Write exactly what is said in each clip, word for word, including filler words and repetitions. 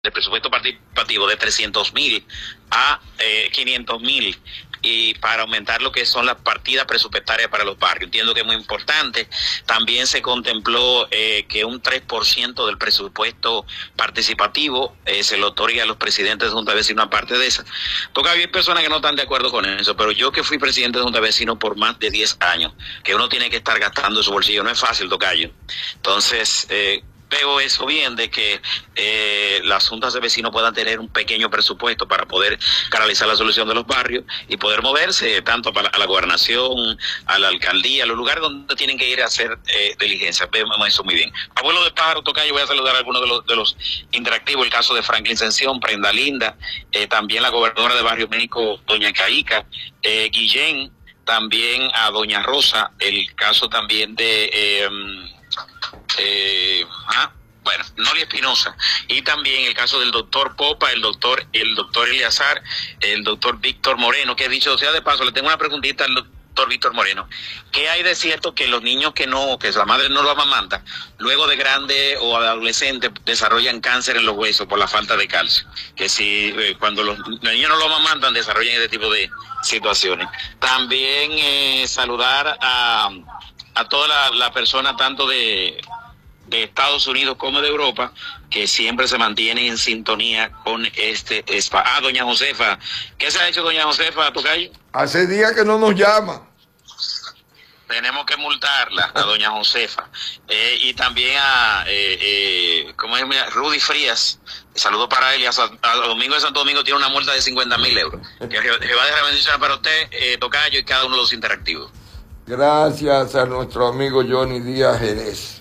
del presupuesto participativo de trescientos mil a eh, quinientos mil y para aumentar lo que son las partidas presupuestarias para los barrios. Entiendo que es muy importante. También se contempló eh, que un tres por ciento del presupuesto participativo eh, se lo otorgue a los presidentes de Junta de Vecinos, aparte de esa. Porque hay personas que no están de acuerdo con eso, pero yo que fui presidente de Junta de Vecinos por más de diez años, que uno tiene que estar gastando en su bolsillo, no es fácil, tocayo. Entonces, eh, veo eso bien, de que eh, las juntas de vecinos puedan tener un pequeño presupuesto para poder canalizar la solución de los barrios y poder moverse tanto para, a la gobernación, a la alcaldía, a los lugares donde tienen que ir a hacer eh, diligencias. Vemos eso muy bien. Abuelo de pájaro, tocayo, voy a saludar a algunos de los, de los interactivos, el caso de Franklin Sención, Prenda Linda, eh, también la gobernadora de Barrio México, doña Caica, eh, Guillén, también a doña Rosa, el caso también de... Eh, Eh, ah, bueno, Noria Espinosa, y también el caso del doctor Popa, el doctor el doctor Eleazar, el doctor Víctor Moreno, que dicho sea de paso, le tengo una preguntita al doctor Víctor Moreno. ¿Qué hay de cierto que los niños que no, que la madre no lo amamanta, luego de grande o adolescente desarrollan cáncer en los huesos por la falta de calcio? Que si eh, cuando los, los niños no lo amamantan desarrollan este tipo de situaciones. También eh, saludar a, a toda la, la persona tanto de... de Estados Unidos como de Europa, que siempre se mantienen en sintonía con este spa. Ah, doña Josefa. ¿Qué se ha hecho, doña Josefa, tocayo? Hace días que no nos llama. Tenemos que multarla, a doña Josefa. Eh, y también a, eh, eh, ¿cómo es? Rudy Frías. Saludos para él. Y a, a Domingo de Santo Domingo tiene una multa de cincuenta mil euros. Que va de bendiciones para usted, eh, tocayo, y cada uno de los interactivos. Gracias a nuestro amigo Johnny Díaz Jerez.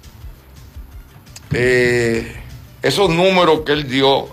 Eh, esos números que él dio,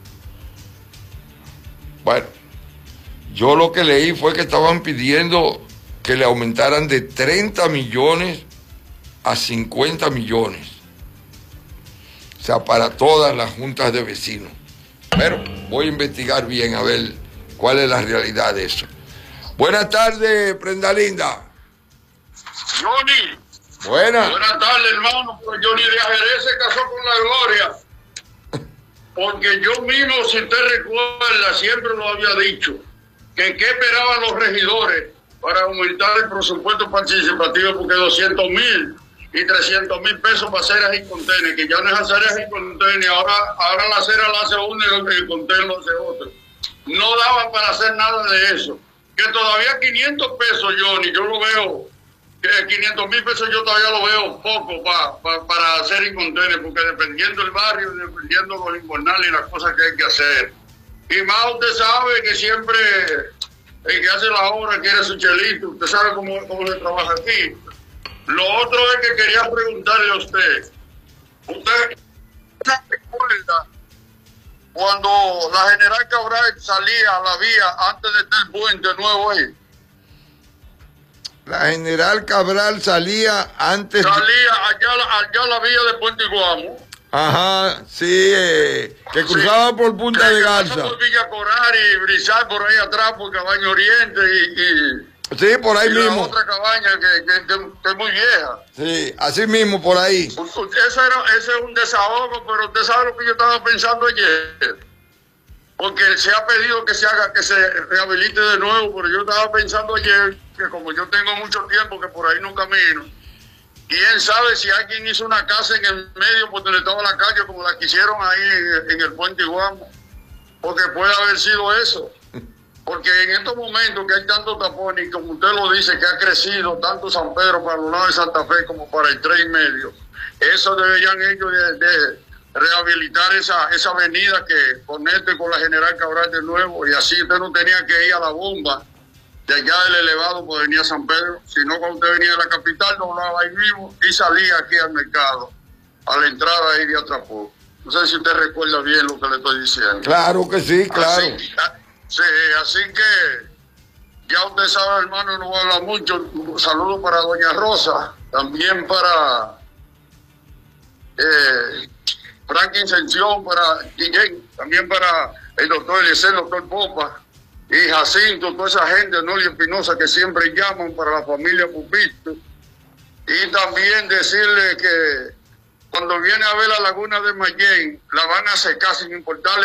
bueno, yo lo que leí fue que estaban pidiendo que le aumentaran de treinta millones a cincuenta millones, o sea, para todas las juntas de vecinos. Pero voy a investigar bien a ver cuál es la realidad de eso. Buenas tardes, Prenda Linda. Johnny. Buenas. Buenas tardes, hermano. Pues Johnny Díaz Jerez se casó con la gloria. Porque yo mismo, si usted recuerda, siempre lo había dicho, que qué esperaban los regidores para aumentar el presupuesto participativo, porque doscientos mil y trescientos mil pesos para aceras y contenes, que ya no es aceras y contenes, ahora, ahora la acera la hace uno y el contenedor lo hace otro. No daba para hacer nada de eso. Que todavía quinientos pesos, Johnny, yo lo veo... quinientos mil pesos yo todavía lo veo poco pa, pa, para hacer incontenes, porque dependiendo del barrio, dependiendo los invernales y las cosas que hay que hacer. Y más usted sabe que siempre el que hace la obra quiere su chelito, usted sabe cómo, cómo se trabaja aquí. Lo otro es que quería preguntarle a usted, ¿usted se recuerda cuando la General Cabral salía a la vía antes de este puente nuevo ahí? La General Cabral salía antes... Salía allá, allá la vía de Puente Iguamo. Ajá, sí, eh, que cruzaba sí, por Punta de Garza. Por Villa Corar y Brizal por ahí atrás, por Cabaña Oriente y... y sí, por ahí y mismo. La otra cabaña que, que, que, que es muy vieja. Sí, así mismo por ahí. Ese, era, ese es un desahogo, pero usted sabe lo que yo estaba pensando ayer. Porque se ha pedido que se haga, que se rehabilite de nuevo, pero yo estaba pensando ayer que como yo tengo mucho tiempo que por ahí no camino, quién sabe si alguien hizo una casa en el medio por donde estaba la calle como la que hicieron ahí en, en el Puente Iguamo, porque puede haber sido eso. Porque en estos momentos que hay tanto tapón y como usted lo dice, que ha crecido tanto San Pedro para los lados de Santa Fe como para el tres y medio, eso deberían ellos de... de rehabilitar esa, esa avenida que conecte con la General Cabral de nuevo, y así usted no tenía que ir a la bomba de allá del elevado por venía San Pedro, sino cuando usted venía de la capital, doblaba ahí mismo y salía aquí al mercado, a la entrada ahí de Atrapó. No sé si usted recuerda bien lo que le estoy diciendo. Claro que sí, claro. Así, sí, así que ya usted sabe, hermano, no voy a hablar mucho. Un saludo para doña Rosa, también para... Eh, Franklin Sención, para Guillén, también para el doctor Eliezer, el doctor Popa y Jacinto, toda esa gente, Noria Espinosa, que siempre llaman para la familia Pupito. Y también decirle que cuando viene a ver la laguna de Mayén, la van a secar sin importarle